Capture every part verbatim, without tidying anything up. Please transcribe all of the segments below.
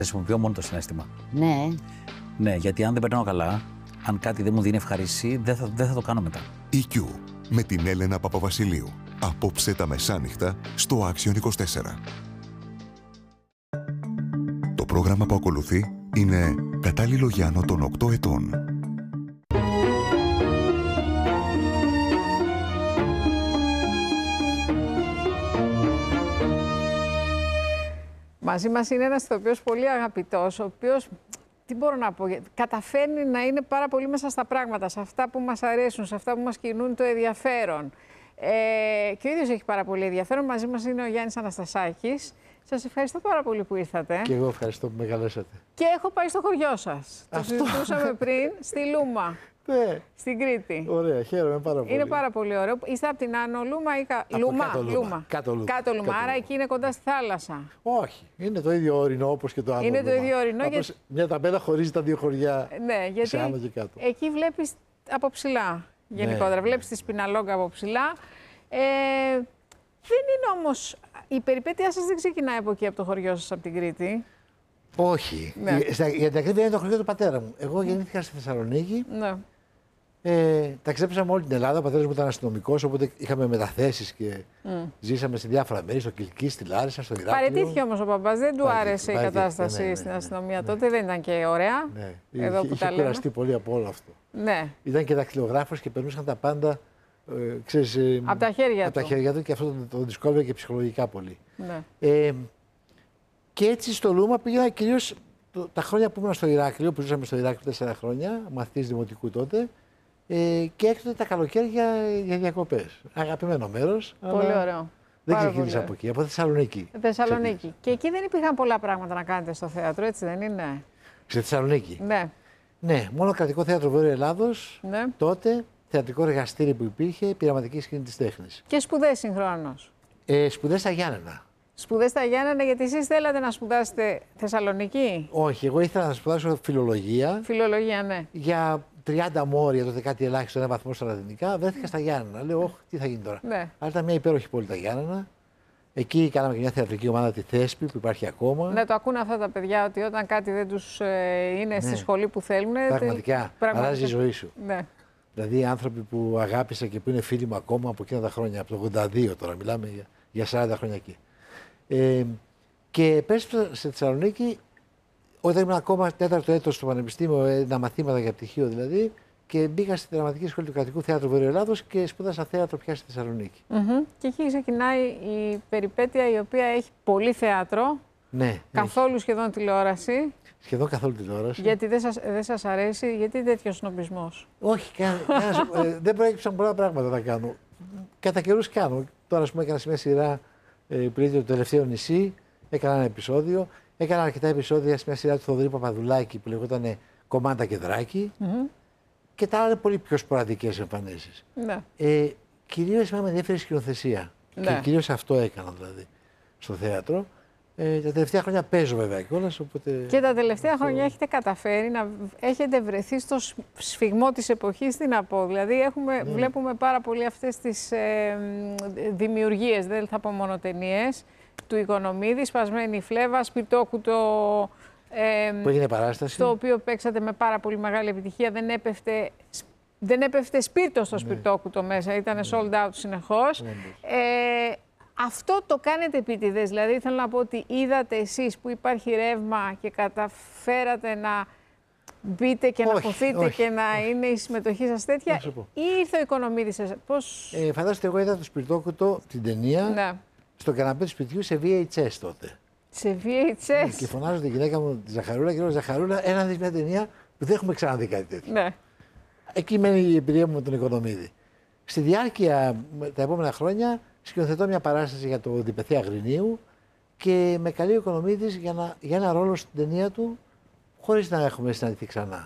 Χρησιμοποιώ μόνο το συναίσθημα. Ναι. Ναι, γιατί αν δεν περνάω καλά, αν κάτι δεν μου δίνει ευχαρίστηση, δεν θα, δεν θα το κάνω μετά. ι κιου με την Έλενα Παπαβασιλείου. Απόψε τα μεσάνυχτα στο Άξιον είκοσι τέσσερα. Το πρόγραμμα που ακολουθεί είναι κατάλληλο για άνω των οκτώ ετών. Μαζί μας είναι ένας ηθοποιός πολύ αγαπητός, ο οποίος, τι μπορώ να πω, καταφέρνει να είναι πάρα πολύ μέσα στα πράγματα, σε αυτά που μας αρέσουν, σε αυτά που μας κινούν το ενδιαφέρον. Ε, και ο ίδιος έχει πάρα πολύ ενδιαφέρον. Μαζί μας είναι ο Γιάννης Αναστασάκης. Σας ευχαριστώ πάρα πολύ που ήρθατε. Και εγώ ευχαριστώ που με καλέσατε. Και έχω πάει στο χωριό σας. Το συζητούσαμε πριν, στη Λούμα. Ναι. Στην Κρήτη. Ωραία, χαίρομαι πάρα πολύ. Είναι πάρα πολύ ωραίο. Είστε από την Άνω Λούμα ή κα... Λούμα. Κάτω Λούμα. Λούμα. Κάτω Λούμα. Κάτω Λούμα. Κάτω Άρα Λούμα. εκεί είναι κοντά στη θάλασσα. Όχι, είναι το ίδιο ορεινό όπως και το Άνω Είναι Λούμα. το ίδιο ορεινό. Απλώς Γιατί... μια ταμπέλα χωρίζει τα δύο χωριά, Ναι, γιατί σε άνω και κάτω. εκεί βλέπεις από ψηλά γενικότερα. Ναι, βλέπεις ναι. τη Σπιναλόγκα από ψηλά. Ε, δεν είναι όμως... Η περιπέτειά σας δεν ξεκινάει από εκεί, από το χωριό σας, από την Κρήτη. Όχι. Ναι. Στα- Για την ακρίβεια είναι το χωριό του πατέρα μου. Εγώ γεννήθηκα στη Θεσσαλονίκη. Ναι. Ε, ταξιδέψαμε όλη την Ελλάδα. Ο πατέρας μου ήταν αστυνομικός, οπότε είχαμε μεταθέσεις και Mm. ζήσαμε σε διάφορα μέρη, στο Κιλκί, στη Λάρισα, στο Ηράκλειο. Παραιτήθηκε όμως ο παπάς, δεν του Παραιτήθηκε, άρεσε η παραιτήθηκε, κατάσταση ναι, ναι, στην ναι, αστυνομία ναι. τότε, δεν ήταν και ωραία. Ναι. Εδώ είχε, που είχε τα λέμε. κουραστεί πολύ από όλο αυτό. Ναι, Ήταν και δακτυλογράφος και περνούσαν τα πάντα. Ε, ξέρεις, ε, από τα χέρια από τα του. χέρια του και αυτό τον το δυσκόλευε και ψυχολογικά πολύ. Ναι. Ε, και έτσι στο Λούμα πήγαινα κυρίως τα χρόνια που ήμουν στο Ηράκλειο, που ζούσαμε στο Ηράκλειο τέσσερα χρόνια, μαθητής δημοτικού τότε, ε, και έκτοτε τα καλοκαίρια για διακοπές. Αγαπημένο μέρος. Πολύ αλλά ωραίο. Δεν Πάρα ξεκίνησα πολύ από εκεί, από Θεσσαλονίκη. Θεσσαλονίκη. Και εκεί δεν υπήρχαν πολλά πράγματα να κάνετε στο θέατρο, έτσι δεν είναι? Σε Θεσσαλονίκη. Ναι. Ναι, μόνο κρατικό θέατρο Βόρειο Ελλάδος. Ναι. Τότε, θεατρικό εργαστήρι που υπήρχε, πειραματική σκηνή της τέχνης. Και σπουδές συγχρόνως. Ε, σπουδές στα Γιάννενα. Σπουδές στα Γιάννενα, γιατί εσείς θέλατε να σπουδάσετε Θεσσαλονίκη. Όχι, εγώ ήθελα να σπουδάσω φιλολογία. Φιλολογία, ναι. Για τριάντα μόρια, τότε κάτι ελάχιστο, ένα βαθμό στα λατινικά, βρέθηκα στα Γιάννενα. Λέω, όχι, τι θα γίνει τώρα. Ναι. Αλλά ήταν μια υπέροχη πόλη τα Γιάννενα. Εκεί κάναμε και μια θεατρική ομάδα, τη Θέσπη, που υπάρχει ακόμα. Ναι, το ακούνε αυτά τα παιδιά ότι όταν κάτι δεν τους ε, είναι στη σχολή που θέλουν. Πραγματικά, αλλάζει η ζωή σου. Ναι. Δηλαδή, άνθρωποι που αγάπησα και που είναι φίλοι μου ακόμα από εκείνα τα χρόνια, από το ογδόντα δύο τώρα, μιλάμε για, για σαράντα χρόνια εκεί. Ε, και επέστρεψα στη Θεσσαλονίκη όταν ήμουν ακόμα τέταρτο έτος στο Πανεπιστήμιο, ένα μαθήματα για πτυχίο δηλαδή, και μπήκα στη Δραματική Σχολή του Κρατικού Θεάτρου Βορείου Ελλάδος και σπούδασα θέατρο πια στη Θεσσαλονίκη. Mm-hmm. Και εκεί ξεκινάει η περιπέτεια η οποία έχει πολύ θέατρο, Ναι, καθόλου σχεδόν τηλεόραση. έχει. Σχεδόν καθόλου τηλεόραση. Γιατί δεν σας, δεν σας αρέσει, γιατί τέτοιος σνομπισμός? Όχι, κα, κανένας, ε, δεν προέκυψαν πολλά πράγματα να κάνω. Κατά καιρούς κάνω. Τώρα, ας πούμε, έκανα σε μια σειρά ε, που λέγεται Το Τελευταίο Νησί, έκανα ένα επεισόδιο. Έκανα αρκετά επεισόδια σε μια σειρά του Θοδωρή Παπαδουλάκη που λεγόταν Κομμάτα και Δράκη. Mm-hmm. Και τα άλλα είναι πολύ πιο σποραδικές εμφανίσεις. Ναι. Ε, κυρίως με ενδιαφέρει η σκηνοθεσία. Ναι. Και κυρίως αυτό έκανα δηλαδή στο θέατρο. Ε, τα τελευταία χρόνια παίζω βέβαια κιόλας, οπότε... Και τα τελευταία αυτό... χρόνια έχετε καταφέρει να έχετε βρεθεί στο σφιγμό της εποχής, τι να πω. Δηλαδή έχουμε, Ναι. βλέπουμε πάρα πολύ αυτές τις ε, δημιουργίες, δεν θα πω μόνο ταινίες, του Οικονομίδη, Σπασμένη Φλέβα, Σπιτόκου το... Ε, που έγινε παράσταση. στο οποίο παίξατε με πάρα πολύ μεγάλη επιτυχία, δεν έπεφτε, δεν έπεφτε σπίρτο στο Σπιρτόκου το μέσα, ήταν ναι. sold out συνεχώς. Ναι. Ε, αυτό το κάνετε επίτηδες, δηλαδή θέλω να πω ότι είδατε εσείς που υπάρχει ρεύμα και καταφέρατε να μπείτε και όχι, να χωθείτε και να όχι. είναι η συμμετοχή σας τέτοια, ή ήρθε ο Οικονομίδης σας, πώς... Ε, φαντάζομαι εγώ είδα το Σπιρτόκου το, την ταινία, ναι. στο καναπέ του σπιτιού σε βι έιτς ες τότε. Σε βι έιτς ες. Ναι, και φωνάζω τη γυναίκα μου, τη Ζαχαρούλα, και λέω Ζαχαρούλα, ένα δεις μια ταινία που δεν έχουμε ξαναδεί κάτι τέτοιο. Ναι. Εκεί μένει η εμπειρία μου με τον Οικονομίδη. Στη διάρκεια τα επόμενα χρόνια σκηνοθετώ μια παράσταση για το Διπεθέα Αγρινίου και με καλεί ο Οικονομίδης για, να, για ένα ρόλο στην ταινία του, χωρίς να έχουμε συναντηθεί ξανά.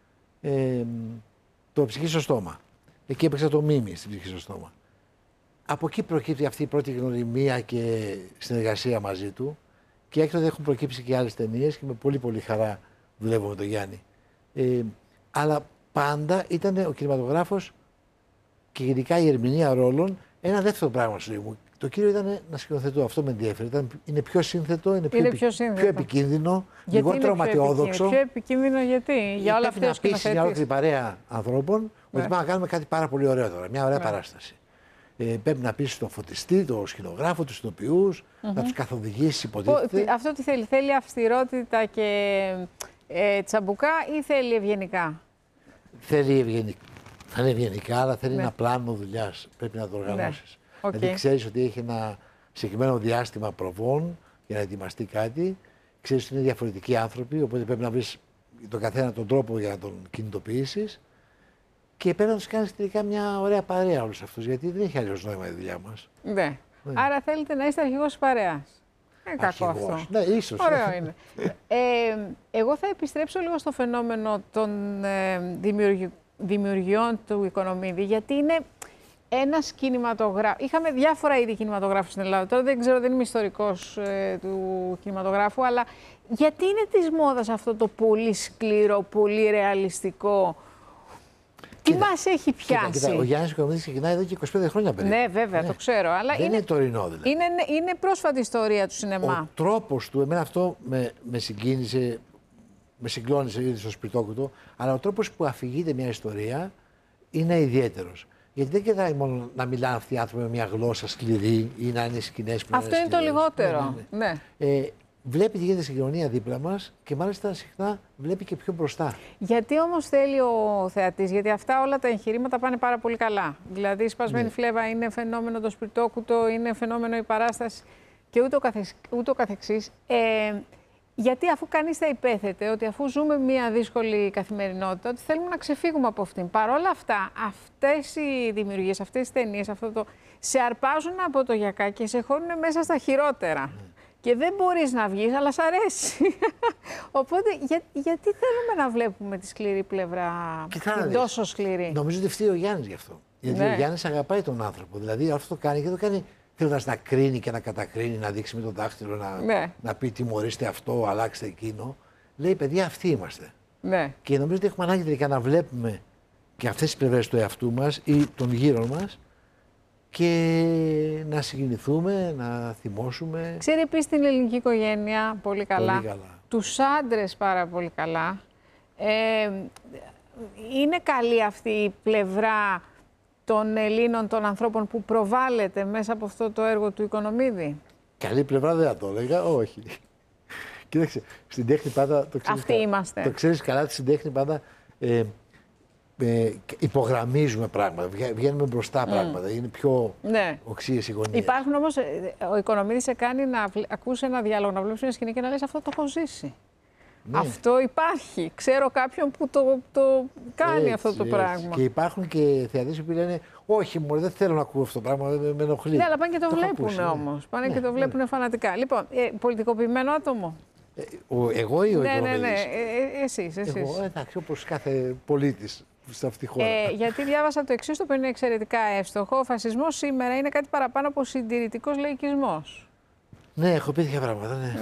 Ε, το Ψυχή στο στόμα. Εκεί έπαιξα το Μίμη στην Ψυχή στο στόμα. Από εκεί προκύπτει αυτή η πρώτη γνωριμία και συνεργασία μαζί του. Και έκτοτε έχουν προκύψει και άλλες ταινίες και με πολύ πολύ χαρά δουλεύω με τον Γιάννη. Ε, αλλά πάντα ήταν ο κινηματογράφος και γενικά η ερμηνεία ρόλων ένα δεύτερο πράγμα στη ζωή μου. Το το κύριο ήταν να σκηνοθετώ. Αυτό με ενδιαφέρει. Ήταν, είναι πιο σύνθετο, είναι πιο, Είναι επι, πιο σύνθετο. πιο επικίνδυνο, Γιατί λιγότερο είναι πιο ματαιόδοξο. επικίνδυνο, πιο επικίνδυνο γιατί, για όλα αυτά να πείσει μια ολόκληρη παρέα ανθρώπων ναι. ότι πάμε να κάνουμε κάτι πάρα πολύ ωραίο τώρα, μια ωραία ναι. παράσταση. Ε, πρέπει να πείσει τον φωτιστή, τον σκηνογράφο, τους ηθοποιούς, mm-hmm. να τους καθοδηγήσει, υποτίθεται. Αυτό τι θέλει, θέλει αυστηρότητα και ε, τσαμπουκά ή θέλει ευγενικά? Θέλει ευγενικά. Θα είναι ευγενικά, αλλά θέλει ναι. ένα πλάνο δουλειάς. Πρέπει να το οργανώσεις. Ναι. Δηλαδή Okay. ξέρεις ότι έχει ένα συγκεκριμένο διάστημα προβών για να ετοιμαστεί κάτι. Ξέρεις ότι είναι διαφορετικοί άνθρωποι, οπότε πρέπει να βρεις τον καθένα τον τρόπο για να τον κινητοποιήσεις. Και πρέπει να τους κάνεις τελικά μια ωραία παρέα όλους αυτούς, γιατί δεν έχει αλλιώς νόημα η δουλειά μας. Ναι. ναι. Άρα θέλετε να είστε αρχηγός της παρέας. Είναι κακό αυτό. Ναι, ίσως. Ωραίο είναι. ε, εγώ θα επιστρέψω λίγο στο φαινόμενο των ε, δημιουργι... δημιουργιών του Οικονομίδη, γιατί είναι ένας κινηματογράφος. Είχαμε διάφορα είδη κινηματογράφου στην Ελλάδα. Τώρα δεν ξέρω, δεν είμαι ιστορικός ε, του κινηματογράφου, αλλά γιατί είναι της μόδας αυτό το πολύ σκληρό, πολύ ρεαλιστικό? Τι μας έχει πιάσει? Κοίτα, κοίτα, ο Γιάννης Οικονομίδης ξεκινάει εδώ και είκοσι πέντε χρόνια περίπου. Ναι, βέβαια, ναι. το ξέρω. Αλλά δεν είναι, είναι τωρινό δηλαδή. Είναι, είναι πρόσφατη ιστορία του σινεμά. Ο τρόπος του, εμένα αυτό με, με συγκίνησε, με συγκλώνησε ήδη στο Σπιρτόκουτο, αλλά ο τρόπος που αφηγείται μια ιστορία είναι ιδιαίτερος. Γιατί δεν κοιτάει μόνο να μιλάνε αυτοί οι άνθρωποι με μια γλώσσα σκληρή ή να είναι σκηνές που αυτό είναι σκληρές. το λιγότερο. Ναι, ναι, ναι. ναι. Ε, βλέπει τι γίνεται στην κοινωνία δίπλα μας και μάλιστα συχνά βλέπει και πιο μπροστά. Γιατί όμως θέλει ο θεατής, γιατί αυτά όλα τα εγχειρήματα πάνε πάρα πολύ καλά. Δηλαδή η σπασμένη ναι. φλέβα είναι φαινόμενο το Σπιρτόκουτο, είναι φαινόμενο η παράσταση και ούτω, καθεξ, ούτω καθεξής. Ε, γιατί αφού κανείς θα υπέθετε ότι αφού ζούμε μια δύσκολη καθημερινότητα, ότι θέλουμε να ξεφύγουμε από αυτήν. Παρ' όλα αυτά, αυτές οι δημιουργίες, αυτές οι ταινίες, αυτό το, σε αρπάζουν από το γιακά και σε χώνουν μέσα στα χειρότερα. Mm. Και δεν μπορείς να βγεις, αλλά σ' αρέσει. Οπότε, για, γιατί θέλουμε να βλέπουμε τη σκληρή πλευρά, την τόσο σκληρή? Νομίζω ότι φταίει ο Γιάννης γι' αυτό. Γιατί ναι. ο Γιάννης αγαπάει τον άνθρωπο. Δηλαδή αυτό το κάνει και το κάνει θέλοντας να κρίνει και να κατακρίνει, να δείξει με το δάχτυλο, να, ναι. να πει τιμωρήστε αυτό, αλλάξτε εκείνο. Λέει, παιδιά, αυτοί είμαστε. Ναι. Και νομίζω ότι έχουμε ανάγκη τελικά να βλέπουμε και αυτές τις πλευρές του εαυτού μας ή των γύρω μας και να συγκινηθούμε, να θυμώσουμε. Ξέρει επίσης την ελληνική οικογένεια πολύ καλά, πολύ καλά. Τους άντρες πάρα πολύ καλά. Ε, είναι καλή αυτή η πλευρά των Ελλήνων, των ανθρώπων που προβάλλεται μέσα από αυτό το έργο του Οικονομίδη? Καλή πλευρά δεν θα το έλεγα, όχι. Κοίταξε, στην τέχνη πάντα το ξέρεις, αυτοί είμαστε. Το ξέρεις καλά, στην τέχνη πάντα ε, ε, υπογραμμίζουμε πράγματα, βγαίνουμε μπροστά mm. πράγματα, είναι πιο ναι. οξύες οι γωνίες. Υπάρχουν όμως, ο Οικονομίδης σε κάνει να ακούσει ένα διάλογο, να βλέπεις μια σκηνή και να λες αυτό το έχω ζήσει. Ναι. Αυτό υπάρχει. Ξέρω κάποιον που το, το κάνει έτσι, αυτό το έτσι. πράγμα. Και υπάρχουν και θεατές που λένε όχι μωρέ, δεν θέλω να ακούω αυτό το πράγμα, με, με ενοχλεί. Ναι, αλλά πάνε και το, το βλέπουν όμως. Ναι. Πάνε ναι, και το βλέπουν ναι. φανατικά. Λοιπόν, ε, πολιτικοποιημένο άτομο. Ε, ο, εγώ ή ο ναι, Οικονομίδης? Ναι, ναι, ε, ε, εσείς, εσείς. Εγώ, εντάξει, όπως κάθε πολίτης σε αυτή τη χώρα. Ε, γιατί διάβασα το εξής, το οποίο είναι εξαιρετικά εύστοχο. Ο φασισμός σήμερα είναι κάτι παραπάνω από συντηρητικός λαϊκισμός. Ναι, έχω πει τέτοια πράγματα, ναι.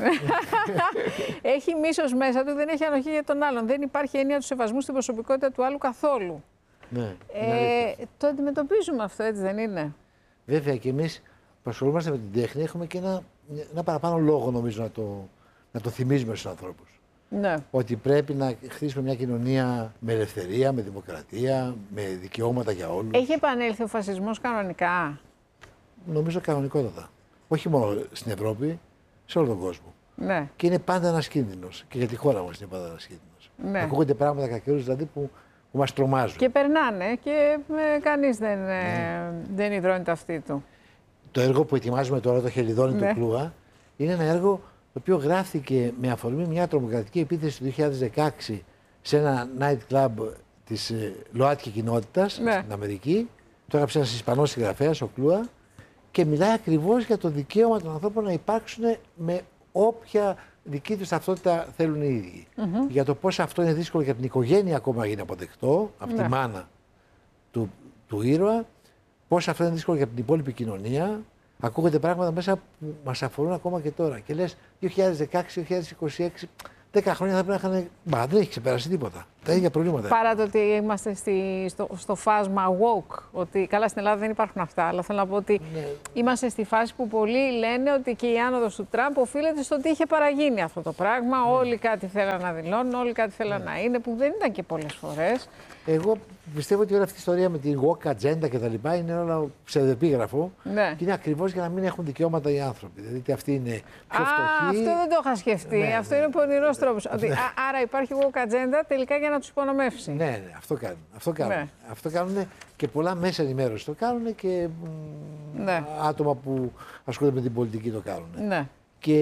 Έχει μίσος μέσα του, δεν έχει ανοχή για τον άλλον. Δεν υπάρχει έννοια του σεβασμού στην προσωπικότητα του άλλου καθόλου. Ναι, ε, το αντιμετωπίζουμε αυτό, έτσι δεν είναι? Βέβαια και εμείς που ασχολούμαστε με την τέχνη έχουμε και ένα, ένα παραπάνω λόγο νομίζω να το, να το θυμίζουμε στους ανθρώπους. Ναι. Ότι πρέπει να χτίσουμε μια κοινωνία με ελευθερία, με δημοκρατία, με δικαιώματα για όλους. Έχει επανέλθει ο φασισμός κανονικά? Νομίζω κανονικότατα. Όχι μόνο στην Ευρώπη, σε όλο τον κόσμο. Ναι. Και είναι πάντα ένας κίνδυνος. Και για τη χώρα μας είναι πάντα ένας κίνδυνος. Ναι. Ακούγονται πράγματα κακούς δηλαδή που, που μας τρομάζουν. Και περνάνε και ε, κανείς δεν, ναι. ε, δεν υδρώνει τα αυτή του. Το έργο που ετοιμάζουμε τώρα, το Χελιδόνι ναι. του Κλούα, είναι ένα έργο το οποίο γράφτηκε με αφορμή μια τρομοκρατική επίθεση του δύο χιλιάδες δεκαέξι σε ένα night club της ε, ΛΟΑΤΚΙ κοινότητας ναι. στην Αμερική. Το έγραψε ένας Ισπανός συγγραφέας, ο Κλούα. Και μιλάει ακριβώς για το δικαίωμα των ανθρώπων να υπάρξουν με όποια δική τους ταυτότητα θέλουν οι ίδιοι. Mm-hmm. Για το πώς αυτό είναι δύσκολο για την οικογένεια ακόμα να γίνει αποδεκτό, από ναι. τη μάνα του, του ήρωα, πώς αυτό είναι δύσκολο για την υπόλοιπη κοινωνία. Ακούγονται πράγματα μέσα που μας αφορούν ακόμα και τώρα. Και λες δύο χιλιάδες δεκαέξι δύο χιλιάδες είκοσι έξι, δέκα χρόνια θα πρέπει να είχαν. Μα δεν έχει ξεπεράσει τίποτα. Τα ίδια προβλήματα. Παρά το ότι είμαστε στη, στο, στο φάσμα woke, ότι καλά στην Ελλάδα δεν υπάρχουν αυτά, αλλά θέλω να πω ότι Ναι. είμαστε στη φάση που πολλοί λένε ότι και η άνοδος του Τραμπ οφείλεται στο ότι είχε παραγίνει αυτό το πράγμα. Ναι. Όλοι κάτι θέλαν να δηλώνουν, όλοι κάτι θέλαν ναι. να είναι, που δεν ήταν και πολλές φορές. Εγώ πιστεύω ότι όλη αυτή η ιστορία με την woke agenda και τα λοιπά είναι όλα ψευδεπίγραφο. Ναι. Και είναι ακριβώς για να μην έχουν δικαιώματα οι άνθρωποι. Δηλαδή αυτή είναι πιο φτωχή. Α, αυτό δεν το είχα σκεφτεί. Ναι, αυτό ναι, είναι πονηρός ναι, τρόπος. ναι. Ότι, α, άρα υπάρχει woke agenda τελικά για να τους υπονομεύσει. Ναι, ναι, αυτό κάνουν. Αυτό κάνουν. Ναι. Αυτό κάνουν και πολλά μέσα ενημέρωση το κάνουν και Ναι. άτομα που ασχολούνται με την πολιτική το κάνουν. Ναι. Και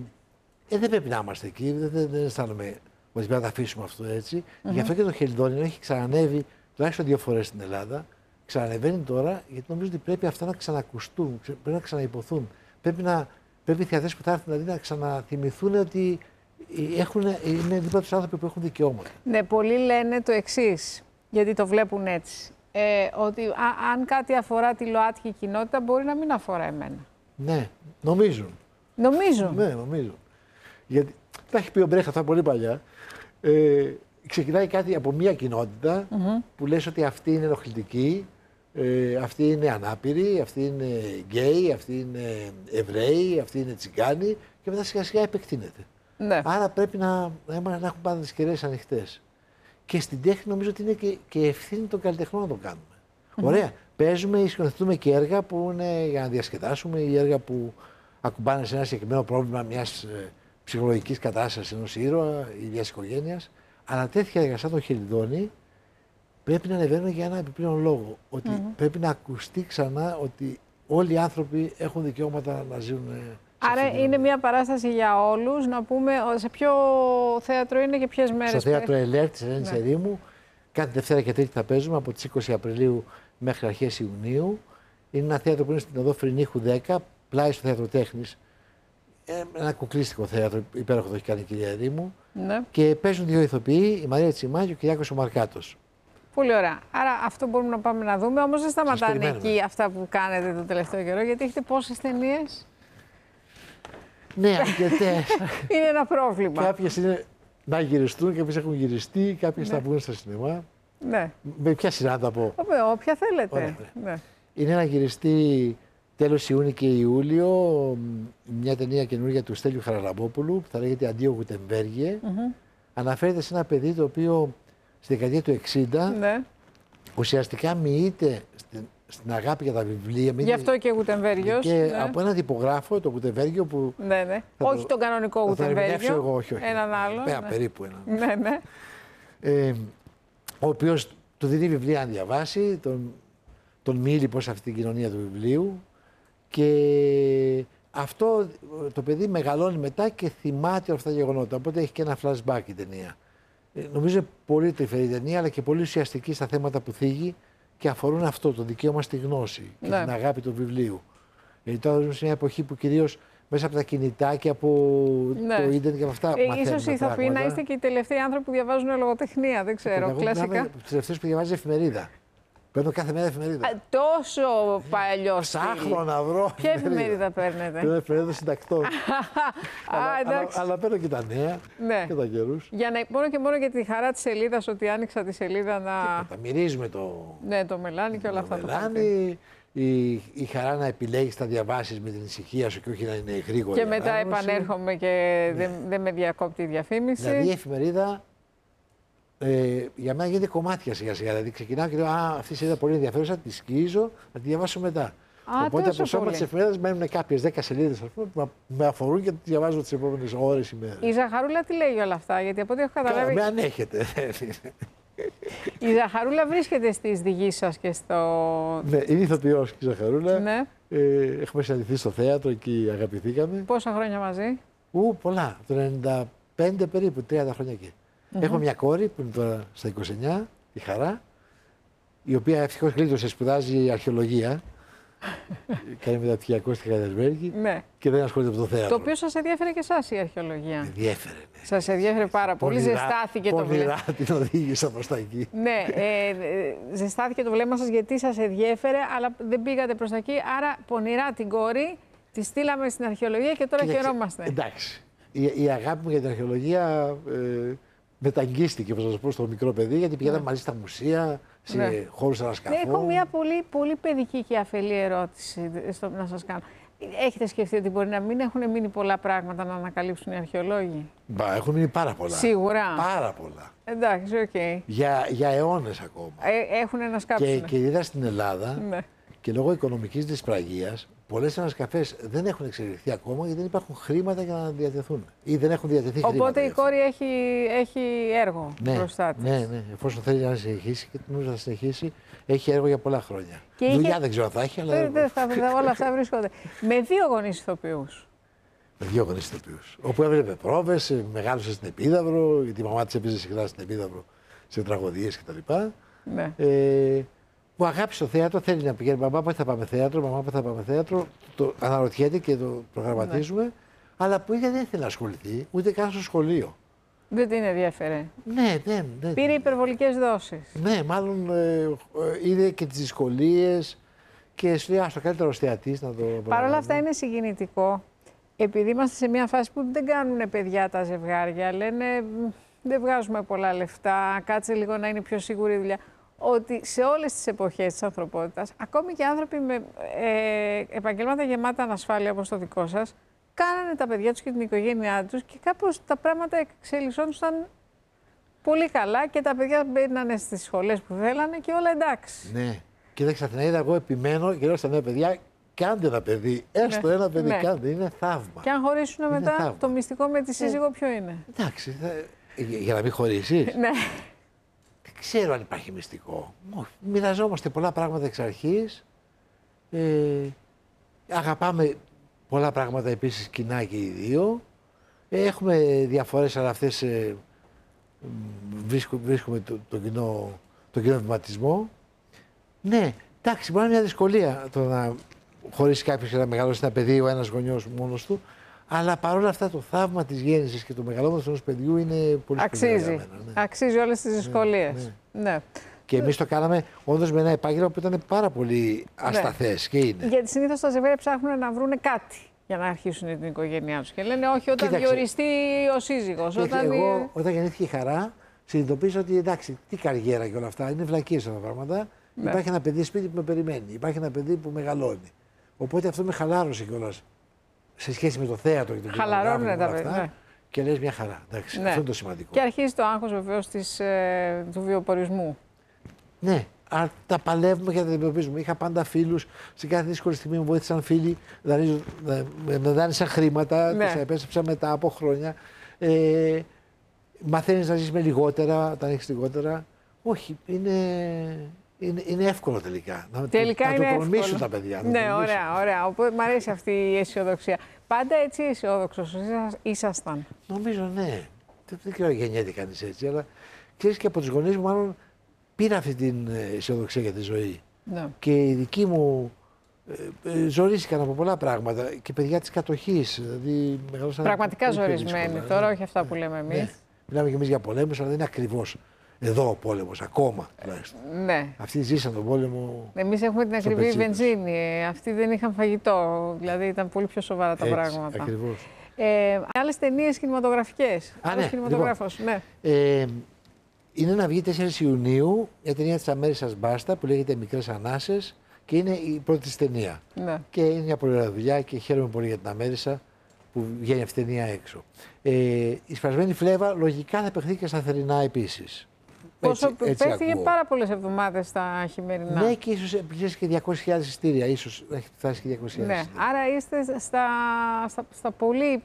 ε, δεν πρέπει να είμαστε εκεί. Δεν, δεν, δεν αισθάνομαι ότι πρέπει να τα αφήσουμε αυτό έτσι. Mm-hmm. Γι' αυτό και το χελιδόνιο έχει ξανανεύει τουλάχιστον δύο φορές στην Ελλάδα. Ξανανεβαίνει τώρα γιατί νομίζω ότι πρέπει αυτά να ξανακουστούν, πρέπει να ξαναϋποθούν. Πρέπει, να, πρέπει οι θεατές που θα έρθουν δηλαδή, να ξαναθυμηθούν ότι έχουν, είναι δίπλα τους άνθρωποι που έχουν δικαιώματα. Ναι, πολλοί λένε το εξής, γιατί το βλέπουν έτσι. Ε, ότι α, αν κάτι αφορά τη ΛΟΑΤΚΙ κοινότητα, μπορεί να μην αφορά εμένα. Ναι, νομίζουν. Νομίζουν. Ναι, νομίζουν. Γιατί τα έχει πει ο Μπρέχτ αυτά πολύ παλιά. Ε, ξεκινάει κάτι από μία κοινότητα mm-hmm. που λες ότι αυτή είναι ενοχλητική, ε, αυτή είναι ανάπηρη, αυτή είναι γκέι, αυτή είναι Εβραίοι, αυτή είναι τσιγκάνοι και μετά σιγά σιγά επεκτείνεται. Ναι. Άρα πρέπει να, να, να έχουμε πάντα τις κεραίες ανοιχτές. Και στην τέχνη νομίζω ότι είναι και, και ευθύνη των καλλιτεχνών να το κάνουμε. Mm-hmm. Ωραία. Παίζουμε ή σκηνοθετούμε και έργα που είναι για να διασκεδάσουμε ή έργα που ακουμπάνε σε ένα συγκεκριμένο πρόβλημα μιας ε, ψυχολογικής κατάστασης ενός ήρωα ή μιας οικογένειας. Αλλά τέτοια έργα σαν το Χελιδόνι πρέπει να ανεβαίνουν για ένα επιπλέον λόγο. Ότι mm-hmm. πρέπει να ακουστεί ξανά ότι όλοι οι άνθρωποι έχουν δικαιώματα να ζουν. Άρα είναι μια παράσταση για όλους. Να πούμε σε ποιο θέατρο είναι και ποιες μέρες. Στο θέατρο Ελέρ της Ελένης ναι. Ερήμου. Κάθε Δευτέρα και Τρίτη θα παίζουμε από τις είκοσι Απριλίου μέχρι αρχές Ιουνίου. Είναι ένα θέατρο που είναι στην οδό Φρυνίχου δέκα, πλάι στο θέατρο Τέχνης. Ένα κουκλίστικο θέατρο, υπέροχο το έχει κάνει η κυρία Ερήμου. Ναι. Και παίζουν δύο ηθοποιοί, η Μαρία Τσιμάκη και ο Κυριάκος ο Μαρκάτος. Πολύ ωραία. Άρα αυτό μπορούμε να πάμε να δούμε. Όμως δεν σταματάνε εκεί αυτά που κάνετε το τελευταίο καιρό, γιατί έχετε πόσες ταινίες. Ναι, αρκετές. Είναι ένα πρόβλημα. Κάποιες είναι να γυριστούν, κάποιες έχουν γυριστεί, κάποιες ναι. θα βγουν στα σινεμά. Ναι. Με ποια σειρά θα πω. Με όποια θέλετε. Ωραία, ναι. Είναι να γυριστεί τέλος Ιούνιου και Ιούλιο μια ταινία καινούργια του Στέλιου Χαραλαμπόπουλου που θα λέγεται Αντίο Γουτεμβέργιε. Mm-hmm. Αναφέρεται σε ένα παιδί το οποίο στη δεκαετία του εξήντα ναι. ουσιαστικά μοιείται στην, στην αγάπη για τα βιβλία. Γι' αυτό και Γουτεμβέργιος. Και ναι. από έναν τυπογράφο, το Γουτεμβέργιο που. Ναι, ναι. Όχι το, τον κανονικό Γουτεμβέργιο. Εγώ, όχι, όχι. Έναν άλλον. Πέρα, ναι. περίπου έναν. Ναι, ναι. Ε, ο οποίος του δίνει βιβλία να διαβάσει, τον, τον μίλει λοιπόν σε αυτή την κοινωνία του βιβλίου. Και αυτό το παιδί μεγαλώνει μετά και θυμάται όλα αυτά τα γεγονότα. Οπότε έχει και ένα flashback η ταινία. Ε, νομίζω είναι πολύ τρυφερή ταινία, αλλά και πολύ ουσιαστική στα θέματα που θίγει και αφορούν αυτό, το δικαίωμα στη γνώση και ναι. την αγάπη του βιβλίου. Γιατί τώρα ζούμε σε μια εποχή που κυρίως μέσα από τα κινητά και από ναι. το ίντερνετ και από αυτά ε, μαθαίνουμε ίσως οι ηθοποιοί να είστε και οι τελευταίοι άνθρωποι που διαβάζουν λογοτεχνία, δεν ξέρω, εγώ κλασικά. Εγώ τους τελευταίους που διαβάζει εφημερίδα. Παίρνω κάθε μέρα εφημερίδα. Α, τόσο παλιό. Ψάχνω να βρω. Ποια εφημερίδα παίρνετε. Παίρνω εφημερίδα συντακτών. αλλά, αλλά, αλλά παίρνω και τα νέα ναι. και τα καιρούς. Για να, μόνο και μόνο για τη χαρά της σελίδας, ότι άνοιξα τη σελίδα να. Τα μυρίζουμε το. Ναι, το μελάνι και όλα αυτά. Το μελάνι, η, η χαρά να επιλέγεις τα διαβάσεις με την ησυχία σου και όχι να είναι γρήγορα. Και μετά επανέρχομαι και ναι. δεν, δεν με διακόπτει η διαφήμιση. Δηλαδή η εφημερίδα. Ε, για μένα γίνεται κομμάτια σιγά σιγά. Δηλαδή ξεκινάω και λέω: Α, αυτή η σελίδα πολύ ενδιαφέρουσα, τη σκίζω, θα τη διαβάσω μετά. Α, οπότε από το σώμα τη εφημερίδα μένουν κάποιες δέκα σελίδες που με αφορούν και τη διαβάζω τις επόμενες ώρες ή μέρες. Η Ζαχαρούλα τι λέει όλα αυτά, γιατί από ό,τι έχω καταλάβει. Με ανέχεται. Η Ζαχαρούλα βρίσκεται στις διηγήσεις σας και στο. Ναι, είναι ηθοποιός και η Ζαχαρούλα. Ναι. Ε, έχουμε συναντηθεί στο θέατρο, εκεί αγαπηθήκαμε. Πόσα χρόνια μαζί? Ου, πολλά. Το ενενήντα πέντε περίπου, τριάντα χρόνια εκεί. Mm-hmm. Έχω μια κόρη που είναι τώρα στα είκοσι εννιά, η Χαρά, η οποία ευτυχώς γλίτωσε, σπουδάζει αρχαιολογία. Κάνει μεταπτυχιακό στη Χαϊδελβέργη ναι. και δεν ασχολείται με το θέατρο. Το οποίο σας ενδιαφέρε και εσάς η αρχαιολογία. Με ενδιέφερε. Ναι. Σας ενδιέφερε πάρα πολύ. Πονηρά, ζεστάθηκε το βλέμμα. Πονηρά την οδήγησα προς τα εκεί. Ναι, ε, ε, ζεστάθηκε το βλέμμα σας γιατί σας ενδιέφερε, αλλά δεν πήγατε προς τα εκεί. Άρα πονηρά την κόρη τη στείλαμε στην αρχαιολογία και τώρα Κοίταξε, χαιρόμαστε. Εντάξει. Η, η αγάπη μου για την αρχαιολογία ε, μεταγγίστηκε, όπως να σας πω, στο μικρό παιδί, γιατί πηγαίναμε ναι. μαζί στα μουσεία, σε ναι. χώρους ανασκαφών. Ναι, έχω μια πολύ, πολύ παιδική και αφελή ερώτηση στο, να σας κάνω. Έχετε σκεφτεί ότι μπορεί να μην έχουν μείνει πολλά πράγματα να ανακαλύψουν οι αρχαιολόγοι? Μπα, έχουν μείνει πάρα πολλά. Σίγουρα. Πάρα πολλά. Εντάξει, οκ. Okay. Για, για αιώνες ακόμα. Ε, έχουν ανασκάψει. Και, και είδα στην Ελλάδα, ναι. και λόγω οικονομικής δυσπραγίας, πολλές ανασκαφές δεν έχουν εξελιχθεί ακόμα γιατί δεν υπάρχουν χρήματα για να διατεθούν. Ή δεν έχουν διατεθεί Οπότε χρήματα. Οπότε η κόρη έχει, έχει έργο ναι, μπροστά της. Ναι, ναι. Εφόσον θέλει να συνεχίσει και νομίζω να συνεχίσει, έχει έργο για πολλά χρόνια. Και Δουλειά είχε... δεν ξέρω αν θα έχει, αλλά. Δεν, θα, όλα αυτά βρίσκονται. Με δύο γονείς ηθοποιούς. Με δύο γονείς ηθοποιούς. Όπου έβλεπε πρόβες, μεγάλωσε στην Επίδαυρο, γιατί η μαμά της έπαιζε συχνά στην Επίδαυρο σε τραγωδίες κτλ. Ναι. Ε, που αγάπησε το θέατρο, θέλει να πηγαίνει. Μαμά, πότε θα πάμε θέατρο, μαμά, πότε θα πάμε θέατρο. Το αναρωτιέται και το προγραμματίζουμε. Ναι. Αλλά που είχε δεν ήθελε να ασχοληθεί, ούτε καν στο σχολείο. Δεν την ενδιαφέρε. Ναι, ναι, ναι. Πήρε υπερβολικές δόσεις. Ναι, μάλλον ε, ε, είδε και τις δυσκολίες και σου λέει, άστο, καλύτερος θεατής να το προγραμματίσει. Παρ' όλα αυτά είναι συγκινητικό. Επειδή είμαστε σε μια φάση που δεν κάνουν παιδιά τα ζευγάρια, λένε δεν βγάζουμε πολλά λεφτά, κάτσε λίγο να είναι πιο σίγουρη η δουλειά. Ότι σε όλες τις εποχές της ανθρωπότητας, ακόμη και άνθρωποι με ε, επαγγέλματα γεμάτα ανασφάλεια όπως το δικό σας, κάνανε τα παιδιά τους και την οικογένειά τους και κάπως τα πράγματα εξελισσόντουσαν πολύ καλά και τα παιδιά μπαίνανε στις σχολές που θέλανε και όλα εντάξει. Ναι. Κοίταξε, Αθηναίδα, εγώ επιμένω και λέω στα νέα παιδιά, κάντε ένα παιδί. Έστω ναι. ένα παιδί, ναι. κάντε. Είναι θαύμα. Και αν χωρίσουν είναι μετά, θαύμα. Το μυστικό με τη σύζυγο ποιο είναι? Εντάξει, θα... για να μην χωρίσεις. Ναι. Δεν ξέρω αν υπάρχει μυστικό. Μοιραζόμαστε πολλά πράγματα εξ αρχής. Ε, αγαπάμε πολλά πράγματα επίσης κοινά και οι δύο. Ε, έχουμε διαφορές, αλλά αυτές ε, βρίσκουμε, βρίσκουμε το, το, κοινό, το κοινό βηματισμό. Ναι, εντάξει, μπορεί να είναι μια δυσκολία το να χωρίσει κάποιος και να μεγαλώσει ένα παιδί ο ένας γονιός μόνος του. Αλλά παρόλα αυτά το θαύμα της γέννησης και του μεγαλώματος ενός παιδιού είναι πολύ σπουδαίο για μένα. Ναι. Αξίζει όλες τις δυσκολίες. Ναι, ναι. Ναι. Και εμείς το κάναμε όντως με ένα επάγγελμα που ήταν πάρα πολύ ασταθές, ναι. Και είναι. Γιατί συνήθως τα ζευγάρια ψάχνουν να βρουν κάτι για να αρχίσουν την οικογένειά τους. Και λένε όχι όταν Κοίταξε, διοριστεί ο σύζυγος. Όταν... Εγώ όταν γεννήθηκε η Χαρά συνειδητοποίησα ότι εντάξει, τι καριέρα και όλα αυτά, είναι βλακίες αυτά τα πράγματα. Ναι. Υπάρχει ένα παιδί σπίτι που με περιμένει, υπάρχει ένα παιδί που μεγαλώνει. Οπότε αυτό με χαλάρωσε κιόλας. Σε σχέση με το θέατρο και το χαλαρώνουν τα παιδιά. Ναι. Και λες μια χαρά. Εντάξει, ναι. Αυτό είναι το σημαντικό. Και αρχίζει το άγχος βεβαίως της, ε, του βιοπορισμού. Ναι, αλλά τα παλεύουμε και τα αντιμετωπίζουμε. Είχα πάντα φίλους. Σε κάθε δύσκολη στιγμή μου βοήθησαν φίλοι. Δηλαδή, με δάνεισαν χρήματα. Ναι. Τα επέστρεψα μετά από χρόνια. Ε, μαθαίνεις να ζεις με λιγότερα, όταν έχεις λιγότερα. Όχι, είναι. Είναι, είναι εύκολο τελικά. Τελικά να, είναι να το τολμήσουν εύκολο. Τα παιδιά. Ναι, ωραία, ωραία. Οπότε, μ' αρέσει αυτή η αισιοδοξία. Πάντα έτσι αισιόδοξος ήσασταν? Νομίζω ναι. Δεν, δεν ξέρω γεννιέται κανείς έτσι, αλλά ξέρεις και από τους γονείς μου μάλλον πήρα αυτή την αισιοδοξία για τη ζωή. Ναι. Και οι δικοί μου ε, ε, ζορίστηκαν από πολλά πράγματα και παιδιά της κατοχής. Δηλαδή, πραγματικά ζορισμένοι, τώρα όχι αυτά που λέμε εμείς. Ναι. Μιλάμε και εμείς για πολέμους, αλλά δεν είναι ακριβώς εδώ ο πόλεμος, ακόμα τουλάχιστον. Ναι. Αυτοί ζήσαν τον πόλεμο. Εμείς έχουμε την ακριβή βενζίνη. Αυτοί δεν είχαν φαγητό. Δηλαδή ήταν πολύ πιο σοβαρά τα Έτσι, πράγματα. Ακριβώς. Ε, άλλες ταινίες κινηματογραφικές. Α, ναι. Κινηματογράφος, Λοιπόν, ναι. Ε, είναι να βγει τέσσερις Ιουνίου μια ταινία της Αμέρισσας Μπάστα που λέγεται Μικρές Ανάσες και είναι η πρώτη της ταινία. Ναι. Και είναι μια πολύ ωραία δουλειά και χαίρομαι πολύ για την Αμέρισσα που βγαίνει αυτή η ταινία έξω. Ε, η Σπασμένη Φλέβα λογικά θα παιχθεί και στα θερινά επίσης. Πόσο πέφτει πάρα πολλές εβδομάδες στα χειμερινά. Ναι, και ίσως πλησιάσει και διακόσιες χιλιάδες εισιτήρια. Ίσως έχει φτάσει και διακόσιες χιλιάδες. Ναι, άρα είστε στα, στα, στα πολύ.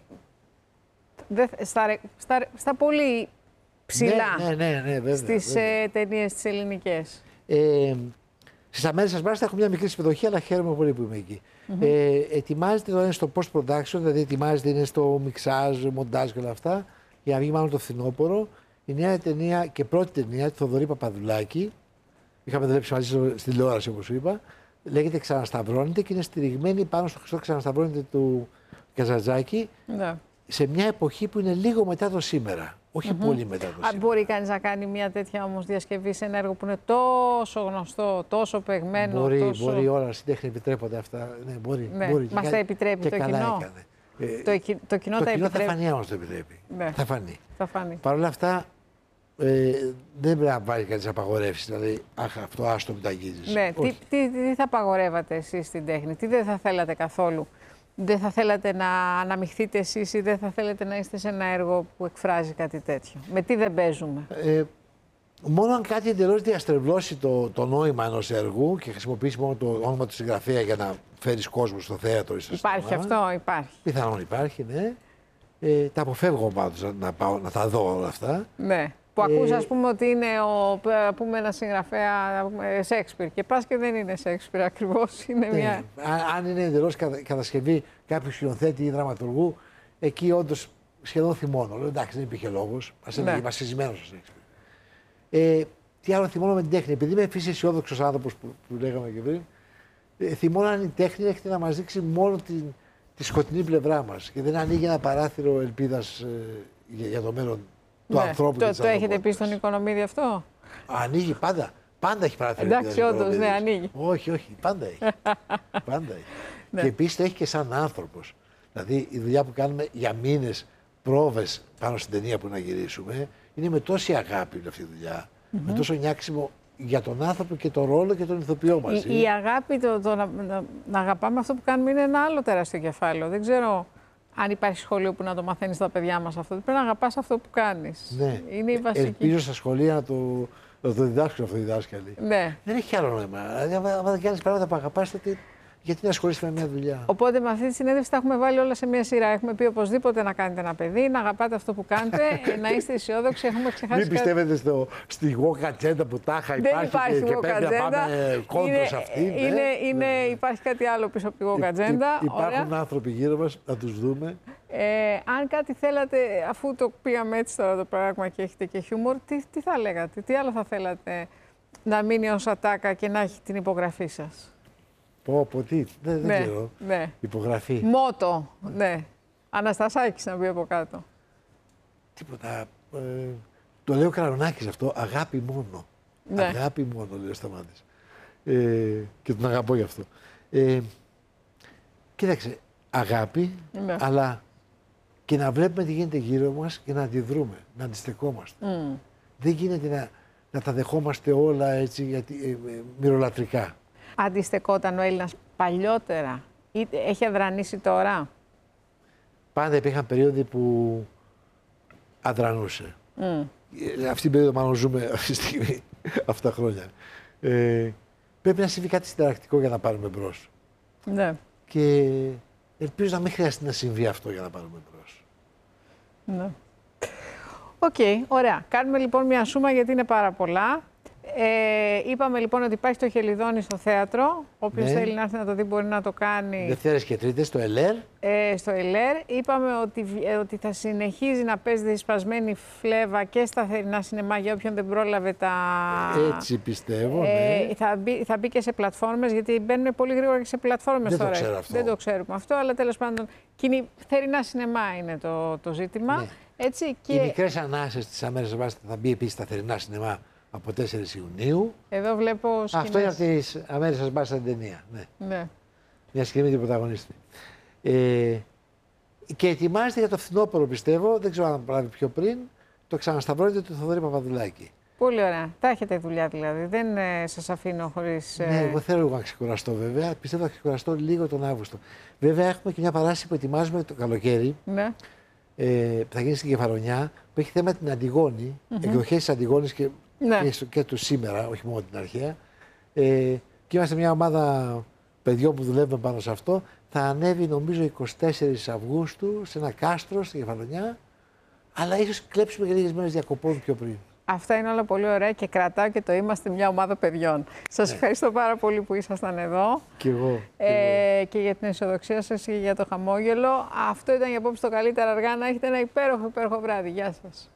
Στα, στα, στα πολύ ψηλά. Ναι, ναι, ναι, ναι, βέβαια, στις ε, ταινίες τις ελληνικές. Ε, Στις Αμέρισσας Μπάστα έχω μια μικρή συμμετοχή, αλλά χαίρομαι πολύ που είμαι εκεί. Mm-hmm. Ε, ετοιμάζεται τώρα, είναι στο post-production, δηλαδή ετοιμάζεται, είναι στο μιξάζ, μοντάζ και όλα αυτά, για να βγει μάλλον το φθινόπωρο. Η νέα ταινία και πρώτη ταινία του Θοδωρή Παπαδουλάκη, είχαμε δουλέψει μαζί στην τηλεόραση όπως σου είπα, λέγεται Ξανασταυρώνεται και είναι στηριγμένη πάνω στο Χριστό Ξανασταυρώνεται του Καζαντζάκη, ναι. Σε μια εποχή που είναι λίγο μετά το σήμερα. Όχι mm-hmm. πολύ μετά το σήμερα. Αν μπορεί κανείς να κάνει μια τέτοια όμως διασκευή σε ένα έργο που είναι τόσο γνωστό, τόσο παιγμένο. Μπορεί, τόσο... μπορεί όλα στην τέχνη επιτρέπονται αυτά. Ναι, μπορεί, ναι. μπορεί. Μας τα επιτρέπει το κοινό. Ε, το, το κοινό το τα κοινό επιτρέπει. θα φανεί όμως το επιτρέπει. Ναι. Θα φανεί. Θα φανεί. Παρ' όλα αυτά ε, δεν πρέπει να βάλει κανείς απαγορεύσει. Δηλαδή, αχ, αυτό άστο μην τα αγγίζεις. Ναι, τι, τι, τι θα απαγορεύατε εσείς στην τέχνη, τι δεν θα θέλατε καθόλου? Δεν θα θέλατε να αναμειχθείτε εσείς ή δεν θα θέλετε να είστε σε ένα έργο που εκφράζει κάτι τέτοιο? Με τι δεν παίζουμε? Ε, μόνο αν κάτι εντελώς διαστρεβλώσει το, το νόημα ενός έργου και χρησιμοποιήσει μόνο το όνομα του συγγραφέα για να φέρεις κόσμο στο θέατρο ή στο Υπάρχει σινεμά. αυτό, υπάρχει. Πιθανόν υπάρχει, ναι. Ε, τα αποφεύγω πάντως να, πάω, να τα δω όλα αυτά. Ναι. Που Ε, ακούς, ας πούμε, ότι είναι ο, πούμε, ένα συγγραφέα Σέξπιρ και πας και δεν είναι Σέξπιρ ακριβώς. Είναι Ναι. μια... Αν, αν είναι εντελώς κατα, κατασκευή κάποιου σκηνοθέτη ή δραματουργού, εκεί όντως σχεδόν θυμώνω. Λέω εντάξει, δεν υπήρχε λόγος. Ας έλεγε Ναι. βασισμένος ο Σέξπιρ. Ε, τι άλλο θυμώνω με την τέχνη, επειδή είμαι φύση αισιόδοξος άνθρωπος που, που λέγαμε και πριν, ε, θυμώνω αν η τέχνη έρχεται να μας δείξει μόνο την, τη σκοτεινή πλευρά μας και δεν ανοίγει ένα παράθυρο ελπίδας ε, για, για το μέλλον του Ναι. ανθρώπου. Το, και της το έχετε πει ανθρωπότητας. στον Οικονομίδη αυτό? Ανοίγει πάντα. Πάντα έχει παράθυρο. Εντάξει, ελπίδας, όντως, ναι, Οικονομίδης. ανοίγει. Όχι, όχι, πάντα έχει. πάντα έχει. Ναι. Και επίσης το έχει και σαν άνθρωπος. Δηλαδή η δουλειά που κάνουμε για μήνες πρόβες πάνω στην ταινία που να γυρίσουμε είναι με τόση αγάπη αυτή η δουλειά. Με τόσο νιάξιμο για τον άνθρωπο και τον ρόλο και τον ηθοποιό μαζί. Η, η αγάπη, το, το να, να, να αγαπάμε αυτό που κάνουμε είναι ένα άλλο τεράστιο κεφάλαιο. Δεν ξέρω αν υπάρχει σχολείο που να το μαθαίνει στα παιδιά μας αυτό. Πρέπει να αγαπάς αυτό που κάνεις. Ναι. Είναι η βασική. Ελπίζω στα σχολεία να το, να το διδάσκουν αυτό οι δάσκαλοι. Ναι. Δεν έχει άλλο νόημα. Δηλαδή, αν δεν κάνει πράγματα που αγαπάς, τότε γιατί να ασχολείσαι με μια δουλειά. Οπότε με αυτή τη συνέντευξη τα έχουμε βάλει όλα σε μια σειρά. Έχουμε πει οπωσδήποτε να κάνετε ένα παιδί, να αγαπάτε αυτό που κάνετε, να είστε αισιόδοξοι. Έχουμε ξεχάσει. Μην κάτι. πιστεύετε στο, στη woke ατζέντα που τάχα Δεν υπάρχει, υπάρχει και, και woke πρέπει να agenda. πάμε κόντρα Είναι- σε αυτήν. ναι. Είναι, είναι, Ναι. υπάρχει κάτι άλλο πίσω από τη woke Υ- agenda. υ- Υπάρχουν Ωραία. άνθρωποι γύρω μας, να τους δούμε. Ε, αν κάτι θέλατε, αφού το πήγαμε έτσι τώρα το πράγμα και έχετε και χιούμορ, τι, τι θα λέγατε, τι άλλο θα θέλατε να μείνει ως ατάκα και να έχει την υπογραφή σας? Πω, πω, τι, δεν, δεν Ναι, ξέρω. ναι. Υπογραφή. Μότο, ναι. Αναστασάκης να πει από κάτω. Τίποτα. Ε, το λέει ο Καρονάκης αυτό, αγάπη μόνο. Ναι. Αγάπη μόνο, λέει ο Σταμάτης. Ε, και τον αγαπώ γι' αυτό. Ε, κοίταξε, αγάπη, Ναι. αλλά και να βλέπουμε τι γίνεται γύρω μας και να αντιδρούμε, να αντιστεκόμαστε. Mm. Δεν γίνεται να, να τα δεχόμαστε όλα έτσι γιατί, ε, ε, μυρολατρικά. Αντιστεκόταν ο Έλληνας παλιότερα ή έχει αδρανήσει τώρα? Πάντα υπήρχαν περίοδοι που αδρανούσε. Mm. Ε, Αυτή την περίοδο μάλλον ζούμε αυτή τη στιγμή, αυτά τα χρόνια. Ε, πρέπει να συμβεί κάτι συνταρακτικό για να πάρουμε μπρος. Ναι. Και ελπίζω να μην χρειαστεί να συμβεί αυτό για να πάρουμε μπρος. Ναι. Οκ, ωραία. Κάνουμε λοιπόν μια σούμα γιατί είναι πάρα πολλά. Ε, είπαμε λοιπόν ότι υπάρχει το Χελιδόνι στο θέατρο. Όποιος Ναι. θέλει να έρθει να το δει μπορεί να το κάνει Δευτέρες και Τρίτες στο ΕΛΕΡ. ε, στο ΕΛΕΡ. Είπαμε ότι, ε, ότι θα συνεχίζει να παίζεται η σπασμένη φλέβα και στα θερινά σινεμά για όποιον δεν πρόλαβε τα... Έτσι πιστεύω, Ε, ναι. θα, μπει, θα μπει και σε πλατφόρμες, γιατί μπαίνουν πολύ γρήγορα και σε πλατφόρμες Δεν το τώρα. ξέρω αυτό. Δεν το ξέρουμε αυτό, αλλά τέλος πάντων. Κοινή, θερινά σινεμά είναι το, το ζήτημα. Ναι. Έτσι, και Οι μικρές ανάσες της Αμέρας Βάστα θα μπει επίσης στα θερινά σινεμά από τέσσερις Ιουνίου. εδώ βλέπω σκηνές. Αυτό είναι από τις Αμέρας Βάστα την ταινία. Ναι. Ναι. Μια σκηνή με την πρωταγωνίστρια. Ε, και ετοιμάζεται για το φθινόπωρο, πιστεύω. Δεν ξέρω αν προλάβει πιο πριν. Το ξανασταυρώνεται του Θοδωρή Παπαδουλάκη. Πολύ ωραία. Τα έχετε δουλειά δηλαδή. Δεν ε, σας αφήνω χωρίς... Ε... Ναι, εγώ θέλω λίγο να ξεκουραστώ βέβαια. Πιστεύω θα ξεκουραστώ λίγο τον Αύγουστο. Βέβαια, έχουμε και μια παράσταση που ετοιμάζουμε το καλοκαίρι. Ναι. Ε, που θα γίνει στην Κεφαλονιά, που έχει θέμα την Αντιγόνη, mm-hmm. εκδοχές της Αντιγόνης και, Ναι. και, στο- και του σήμερα, όχι μόνο την αρχαία. Ε, και είμαστε μια ομάδα παιδιών που δουλεύουμε πάνω σε αυτό. Θα ανέβει νομίζω εικοστή τέταρτη Αυγούστου σε ένα κάστρο στην Κεφαλονιά, αλλά ίσως κλέψουμε και λίγες μέρες διακοπών πιο πριν. Αυτά είναι όλα πολύ ωραία και κρατάω και το είμαστε μια ομάδα παιδιών. Σας ευχαριστώ πάρα πολύ που ήσασταν εδώ. Κι εγώ. Ε, και για την αισιοδοξία σας και για το χαμόγελο. Αυτό ήταν για απόψε το καλύτερα αργά. Να έχετε ένα υπέροχο, υπέροχο βράδυ. Γεια σας.